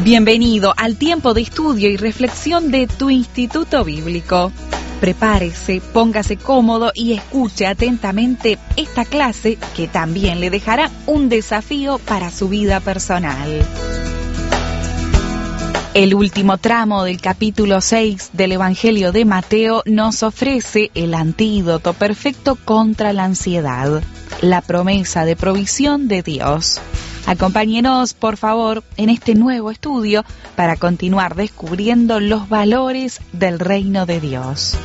Bienvenido al tiempo de estudio y reflexión de tu Instituto Bíblico. Prepárese, póngase cómodo y escuche atentamente esta clase que también le dejará un desafío para su vida personal. El último tramo del capítulo 6 del Evangelio de Mateo nos ofrece el antídoto perfecto contra la ansiedad, la promesa de provisión de Dios. Acompáñenos, por favor, en este nuevo estudio para continuar descubriendo los valores del reino de Dios.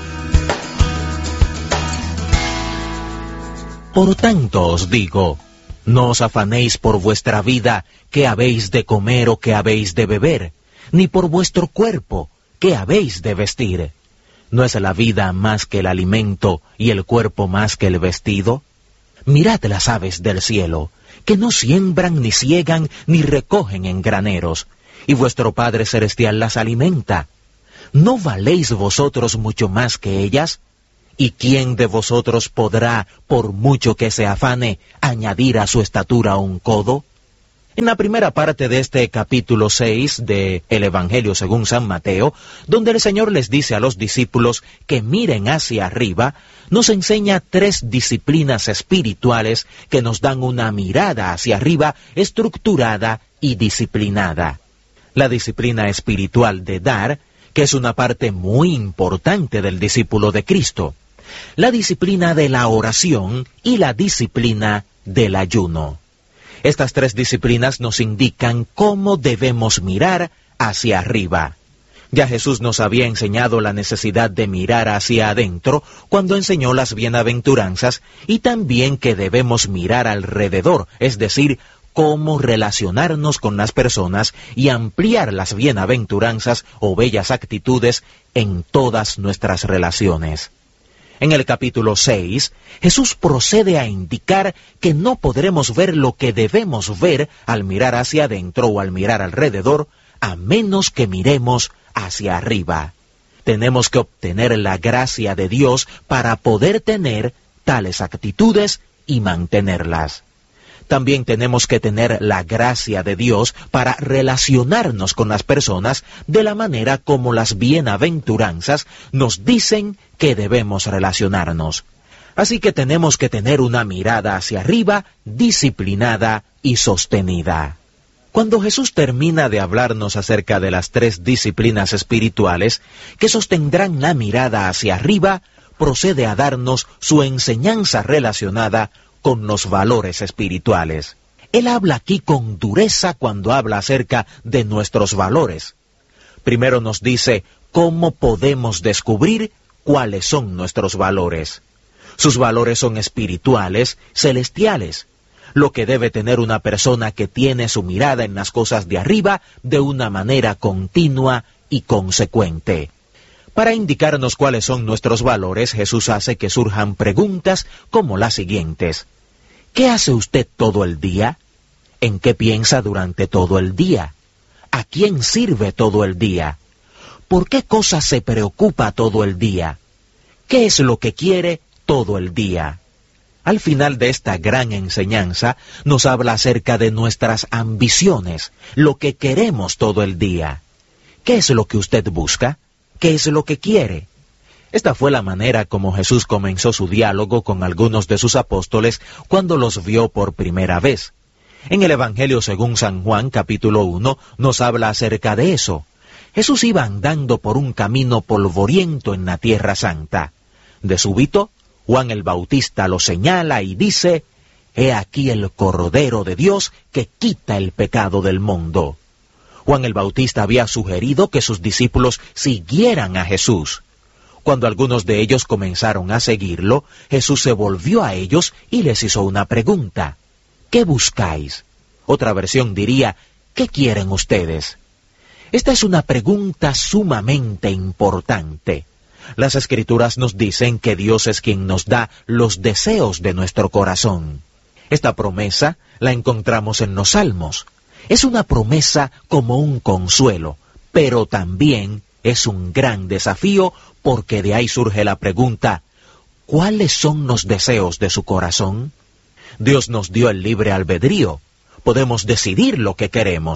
Por tanto os digo, no os afanéis por vuestra vida, qué habéis de comer o qué habéis de beber, ni por vuestro cuerpo, qué habéis de vestir. ¿No es la vida más que el alimento y el cuerpo más que el vestido? Mirad las aves del cielo, que no siembran, ni siegan, ni recogen en graneros, y vuestro Padre Celestial las alimenta. ¿No valéis vosotros mucho más que ellas? ¿Y quién de vosotros podrá, por mucho que se afane, añadir a su estatura un codo? En la primera parte de este capítulo 6 de el Evangelio según San Mateo, donde el Señor les dice a los discípulos que miren hacia arriba, nos enseña 3 disciplinas espirituales que nos dan una mirada hacia arriba estructurada y disciplinada. La disciplina espiritual de dar, que es una parte muy importante del discípulo de Cristo. La disciplina de la oración y la disciplina del ayuno. Estas 3 disciplinas nos indican cómo debemos mirar hacia arriba. Ya Jesús nos había enseñado la necesidad de mirar hacia adentro cuando enseñó las bienaventuranzas y también que debemos mirar alrededor, es decir, cómo relacionarnos con las personas y ampliar las bienaventuranzas o bellas actitudes en todas nuestras relaciones. En el capítulo 6, Jesús procede a indicar que no podremos ver lo que debemos ver al mirar hacia adentro o al mirar alrededor, a menos que miremos hacia arriba. Tenemos que obtener la gracia de Dios para poder tener tales actitudes y mantenerlas. También tenemos que tener la gracia de Dios para relacionarnos con las personas de la manera como las bienaventuranzas nos dicen que debemos relacionarnos. Así que tenemos que tener una mirada hacia arriba, disciplinada y sostenida. Cuando Jesús termina de hablarnos acerca de las 3 disciplinas espirituales que sostendrán la mirada hacia arriba, procede a darnos su enseñanza relacionada con los valores espirituales. Él habla aquí con dureza cuando habla acerca de nuestros valores. Primero nos dice cómo podemos descubrir cuáles son nuestros valores. Sus valores son espirituales, celestiales, lo que debe tener una persona que tiene su mirada en las cosas de arriba de una manera continua y consecuente. Para indicarnos cuáles son nuestros valores, Jesús hace que surjan preguntas como las siguientes. ¿Qué hace usted todo el día? ¿En qué piensa durante todo el día? ¿A quién sirve todo el día? ¿Por qué cosas se preocupa todo el día? ¿Qué es lo que quiere todo el día? Al final de esta gran enseñanza, nos habla acerca de nuestras ambiciones, lo que queremos todo el día. ¿Qué es lo que usted busca? ¿Qué es lo que quiere? Esta fue la manera como Jesús comenzó su diálogo con algunos de sus apóstoles cuando los vio por primera vez. En el Evangelio según San Juan, capítulo 1, nos habla acerca de eso. Jesús iba andando por un camino polvoriento en la Tierra Santa. De súbito, Juan el Bautista lo señala y dice, «He aquí el Cordero de Dios que quita el pecado del mundo». Juan el Bautista había sugerido que sus discípulos siguieran a Jesús. Cuando algunos de ellos comenzaron a seguirlo, Jesús se volvió a ellos y les hizo una pregunta. ¿Qué buscáis? Otra versión diría, ¿qué quieren ustedes? Esta es una pregunta sumamente importante. Las Escrituras nos dicen que Dios es quien nos da los deseos de nuestro corazón. Esta promesa la encontramos en los Salmos. Es una promesa como un consuelo, pero también es un gran desafío porque de ahí surge la pregunta, ¿cuáles son los deseos de su corazón? Dios nos dio el libre albedrío. Podemos decidir lo que queremos.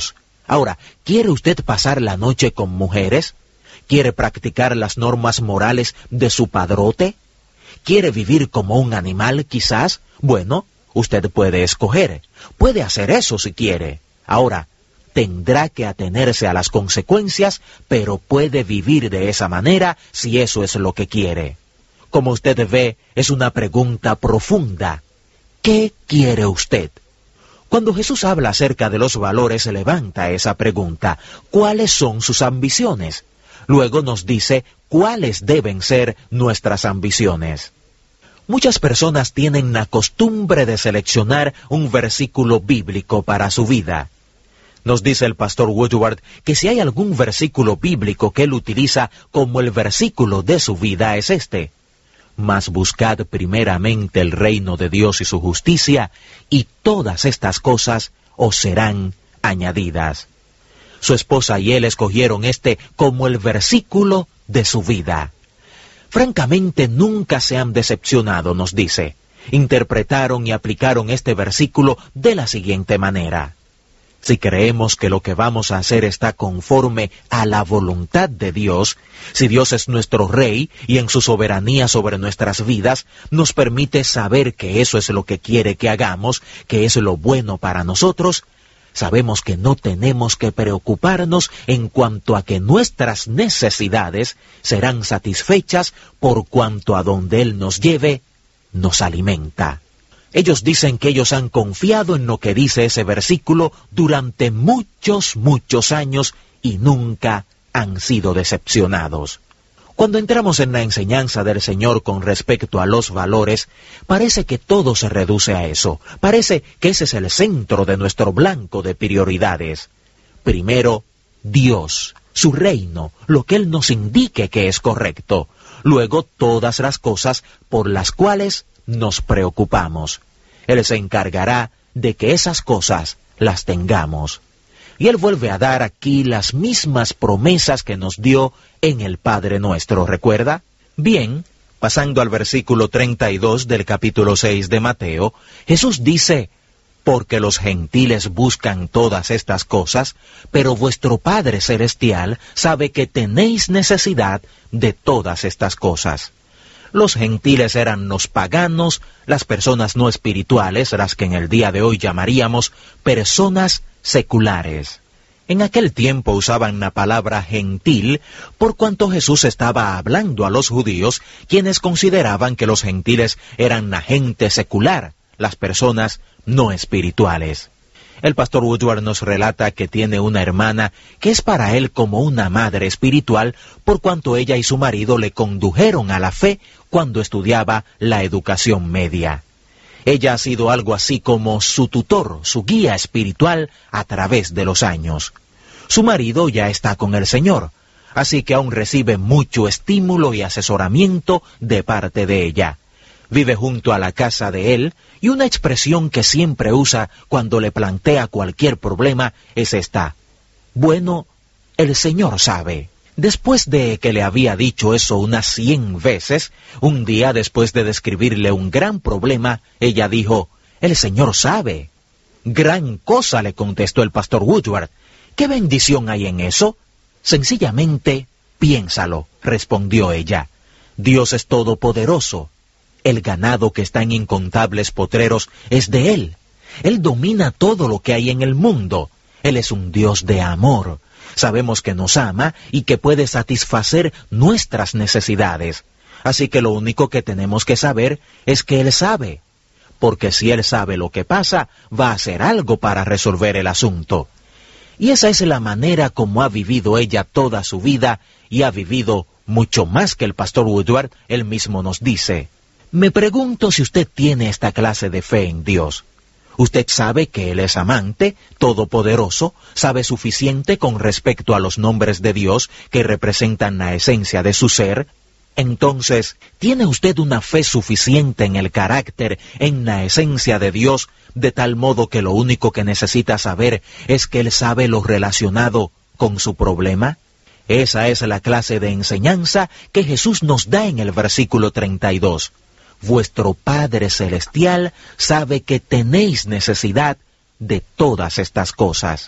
Ahora, ¿quiere usted pasar la noche con mujeres? ¿Quiere practicar las normas morales de su padrote? ¿Quiere vivir como un animal, quizás? Bueno, usted puede escoger. Puede hacer eso si quiere. Ahora, tendrá que atenerse a las consecuencias, pero puede vivir de esa manera si eso es lo que quiere. Como usted ve, es una pregunta profunda. ¿Qué quiere usted? Cuando Jesús habla acerca de los valores, se levanta esa pregunta. ¿Cuáles son sus ambiciones? Luego nos dice cuáles deben ser nuestras ambiciones. Muchas personas tienen la costumbre de seleccionar un versículo bíblico para su vida. Nos dice el pastor Woodward que si hay algún versículo bíblico que él utiliza como el versículo de su vida es este: mas buscad primeramente el reino de Dios y su justicia, y todas estas cosas os serán añadidas. Su esposa y él escogieron este como el versículo de su vida. Francamente, nunca se han decepcionado, nos dice. Interpretaron y aplicaron este versículo de la siguiente manera: si creemos que lo que vamos a hacer está conforme a la voluntad de Dios, si Dios es nuestro Rey y en su soberanía sobre nuestras vidas nos permite saber que eso es lo que quiere que hagamos, que es lo bueno para nosotros, sabemos que no tenemos que preocuparnos en cuanto a que nuestras necesidades serán satisfechas por cuanto a donde Él nos lleve, nos alimenta. Ellos dicen que ellos han confiado en lo que dice ese versículo durante muchos años y nunca han sido decepcionados. Cuando entramos en la enseñanza del Señor con respecto a los valores, parece que todo se reduce a eso. Parece que ese es el centro de nuestro blanco de prioridades. Primero, Dios, su reino, lo que Él nos indique que es correcto. Luego, todas las cosas por las cuales nos preocupamos. Él se encargará de que esas cosas las tengamos. Y Él vuelve a dar aquí las mismas promesas que nos dio en el Padre Nuestro, ¿recuerda? Bien, pasando al versículo 32 del capítulo 6 de Mateo, Jesús dice: porque los gentiles buscan todas estas cosas, pero vuestro Padre Celestial sabe que tenéis necesidad de todas estas cosas. Los gentiles eran los paganos, las personas no espirituales, las que en el día de hoy llamaríamos personas seculares. En aquel tiempo usaban la palabra gentil por cuanto Jesús estaba hablando a los judíos, quienes consideraban que los gentiles eran la gente secular, las personas no espirituales. El pastor Woodward nos relata que tiene una hermana que es para él como una madre espiritual, por cuanto ella y su marido le condujeron a la fe cuando estudiaba la educación media. Ella ha sido algo así como su tutor, su guía espiritual a través de los años. Su marido ya está con el Señor, así que aún recibe mucho estímulo y asesoramiento de parte de ella. Vive junto a la casa de él, y una expresión que siempre usa cuando le plantea cualquier problema es esta: bueno, el Señor sabe. Después de que le había dicho eso unas 100 veces, un día después de describirle un gran problema, ella dijo: el Señor sabe. Gran cosa, le contestó el pastor Woodward. ¿Qué bendición hay en eso? Sencillamente, piénsalo, respondió ella. Dios es todopoderoso. El ganado que está en incontables potreros es de Él. Él domina todo lo que hay en el mundo. Él es un Dios de amor. Sabemos que nos ama y que puede satisfacer nuestras necesidades. Así que lo único que tenemos que saber es que Él sabe. Porque si Él sabe lo que pasa, va a hacer algo para resolver el asunto. Y esa es la manera como ha vivido ella toda su vida, y ha vivido mucho más que el pastor Woodward, él mismo nos dice. Me pregunto si usted tiene esta clase de fe en Dios. Usted sabe que Él es amante, todopoderoso, sabe suficiente con respecto a los nombres de Dios que representan la esencia de su ser. Entonces, ¿tiene usted una fe suficiente en el carácter, en la esencia de Dios, de tal modo que lo único que necesita saber es que Él sabe lo relacionado con su problema? Esa es la clase de enseñanza que Jesús nos da en el versículo 32. Vuestro Padre Celestial sabe que tenéis necesidad de todas estas cosas.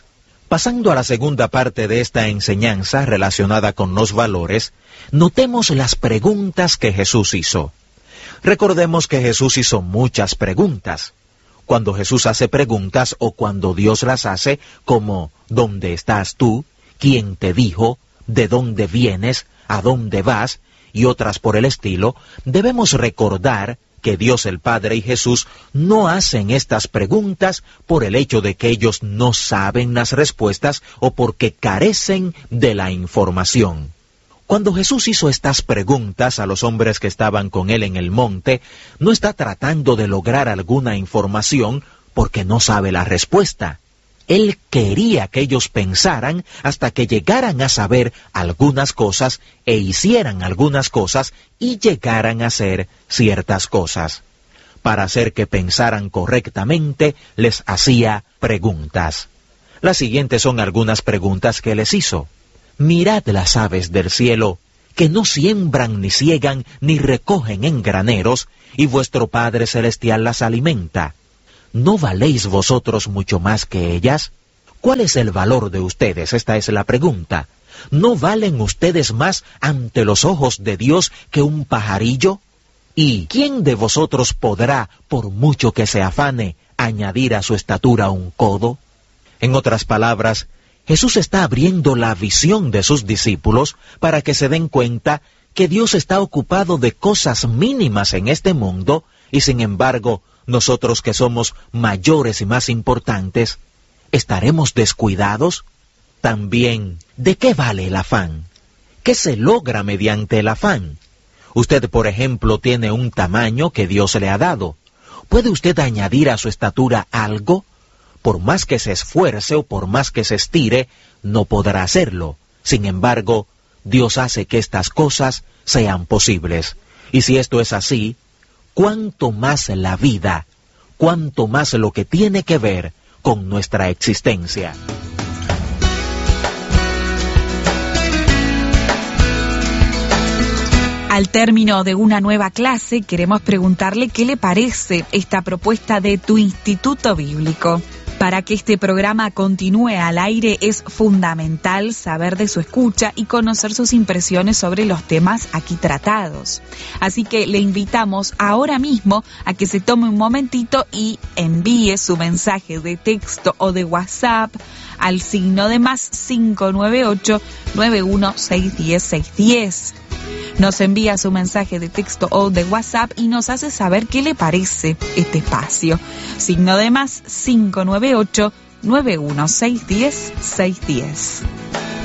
Pasando a la segunda parte de esta enseñanza relacionada con los valores, notemos las preguntas que Jesús hizo. Recordemos que Jesús hizo muchas preguntas. Cuando Jesús hace preguntas o cuando Dios las hace, como ¿dónde estás tú? ¿Quién te dijo? ¿De dónde vienes? ¿A dónde vas? Y otras por el estilo, debemos recordar que Dios el Padre y Jesús no hacen estas preguntas por el hecho de que ellos no saben las respuestas o porque carecen de la información. Cuando Jesús hizo estas preguntas a los hombres que estaban con él en el monte, no está tratando de lograr alguna información porque no sabe la respuesta. Él quería que ellos pensaran hasta que llegaran a saber algunas cosas e hicieran algunas cosas y llegaran a hacer ciertas cosas. Para hacer que pensaran correctamente, les hacía preguntas. Las siguientes son algunas preguntas que les hizo. Mirad las aves del cielo, que no siembran ni siegan ni recogen en graneros, y vuestro Padre Celestial las alimenta. ¿No valéis vosotros mucho más que ellas? ¿Cuál es el valor de ustedes? Esta es la pregunta. ¿No valen ustedes más ante los ojos de Dios que un pajarillo? ¿Y quién de vosotros podrá, por mucho que se afane, añadir a su estatura un codo? En otras palabras, Jesús está abriendo la visión de sus discípulos para que se den cuenta que Dios está ocupado de cosas mínimas en este mundo y sin embargo, nosotros que somos mayores y más importantes, ¿estaremos descuidados? También, ¿de qué vale el afán? ¿Qué se logra mediante el afán? Usted, por ejemplo, tiene un tamaño que Dios le ha dado. ¿Puede usted añadir a su estatura algo? Por más que se esfuerce o por más que se estire, no podrá hacerlo. Sin embargo, Dios hace que estas cosas sean posibles. Y si esto es así, cuánto más la vida, cuánto más lo que tiene que ver con nuestra existencia. Al término de una nueva clase, queremos preguntarle qué le parece esta propuesta de Tu Instituto Bíblico. Para que este programa continúe al aire es fundamental saber de su escucha y conocer sus impresiones sobre los temas aquí tratados. Así que le invitamos ahora mismo a que se tome un momentito y envíe su mensaje de texto o de WhatsApp al signo de más 598-916110. Nos envía su mensaje de texto o de WhatsApp y nos hace saber qué le parece este espacio. Signo de más 598-916110.